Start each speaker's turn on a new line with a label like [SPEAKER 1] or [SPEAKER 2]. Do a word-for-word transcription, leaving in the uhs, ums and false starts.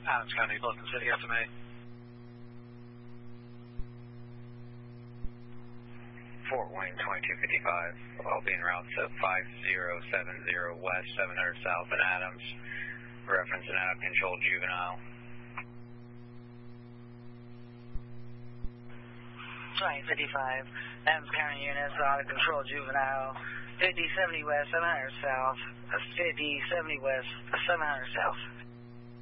[SPEAKER 1] Adams County, Pleasant City, S M A.
[SPEAKER 2] Fort Wayne twenty-two fifty-five, I'll be en route to five zero seven zero west, seven hundred south in Adams, reference an out-of-control juvenile.
[SPEAKER 3] twenty fifty-five, Adams County units, out-of-control juvenile, fifty seventy west, seven hundred south, fifty seventy west, seven hundred south.